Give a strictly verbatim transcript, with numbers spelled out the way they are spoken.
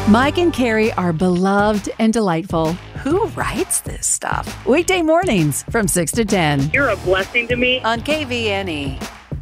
Mike and Carrie are beloved and delightful. Who writes this stuff? Weekday mornings from six to ten You're a blessing to me. on K V N E.